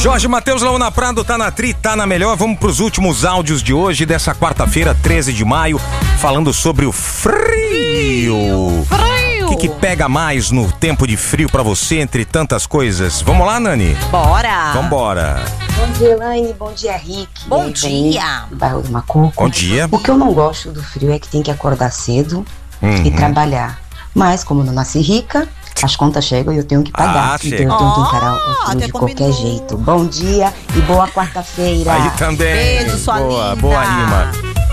Jorge Matheus, Launa Prado, tá na tri, tá na melhor. Vamos pros últimos áudios de hoje, dessa quarta-feira, 13 de maio, falando sobre o frio. O que pega mais no tempo de frio pra você, entre tantas coisas? Vamos lá, Nani? Bora! Vambora! Bom dia, Elaine. Bom dia, Rick. Bom dia! Do bairro do Macoco. Bom dia. O que eu não gosto do frio é que tem que acordar cedo e trabalhar. Mas, como eu não nasci rica, as contas chegam e eu tenho que pagar. Então chega. eu tenho que encarar o frio até de combinou. qualquer jeito. Bom dia e boa quarta-feira. Aí também. Beijo, sua boa, linda. boa rima.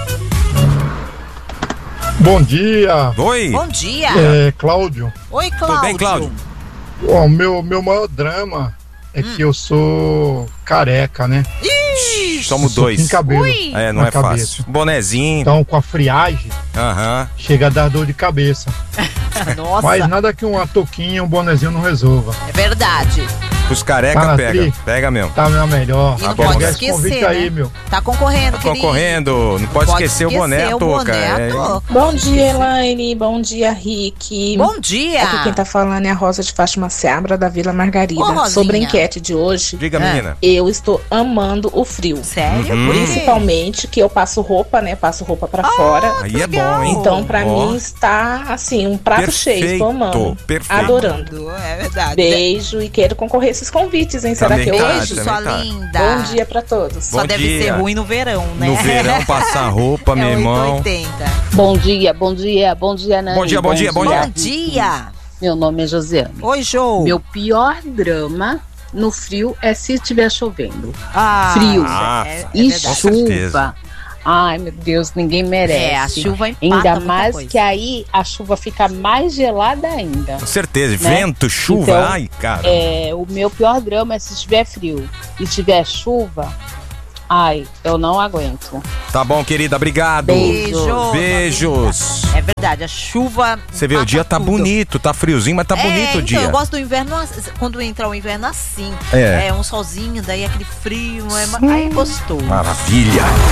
Bom dia, Oi? Bom dia! Cláudio. Oi, Cláudio. Tudo bem, Cláudio? Ó, meu maior drama é que eu sou careca, né? Somos Só tem dois. cabelo É, não na é cabeça. fácil. Bonezinho. Então, com a friagem, Aham. chega a dar dor de cabeça. Nossa, Mas nada que uma touquinha, um bonezinho não resolva. é verdade. Os careca Tá na pega. tri? Pega mesmo. Tá na melhor. E não bom. pode Pegar esse convite esquecer, aí, né? meu. Tá concorrendo, Tá querido. concorrendo. Não pode esquecer o boné, o Toca. boné, Toca. Bom dia, Elaine. Bom dia, Rick. Bom dia! Aqui quem tá falando é a Rosa de Fátima Seabra, da Vila Margarida. Ô, Rosinha. Sobre a enquete de hoje, Diga, menina. eu estou amando o frio. Sério? Uhum. Por quê? Principalmente que eu passo roupa, né? Passo roupa pra fora. Aí é legal. bom, hein? Então, pra Ó. mim, está, assim, um prato cheio. Estou amando. Perfeito. Adorando. É verdade. Beijo e quero concorrer a esses convites, hein? Será Também que é tá, hoje? Beijo, também sua tá. linda. Bom dia pra todos. Só Bom deve dia. ser ruim no verão, né? No verão, passar roupa, meu é irmão. 880. Bom dia, bom dia, bom dia, Nani. Bom dia, bom dia, bom dia. Bom dia! Meu nome é Josiane. Oi, Jô. Meu pior drama no frio é se estiver chovendo. Ah, frio. É E verdade. Com certeza. chuva. Ai, meu Deus, ninguém merece. É, a chuva empata Ainda muita mais coisa. que aí a chuva fica mais gelada ainda. Com certeza. Né? Vento, chuva. Então, Ai, cara. O meu pior drama é se estiver frio e tiver chuva. Ai, eu não aguento. Tá bom, querida. Obrigado. Beijo. Beijos. É verdade, a chuva. Você vê, o dia tá tudo. bonito, tá friozinho, mas tá bonito o então, dia. eu gosto do inverno, quando entra o inverno assim. É. Um solzinho, daí aquele frio, aí é gostoso. Maravilha.